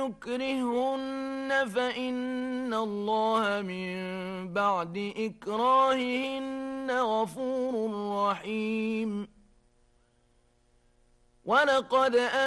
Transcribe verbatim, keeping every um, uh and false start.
يكرههن فإن الله من بعد إكراههن غفور رحيم. ولقد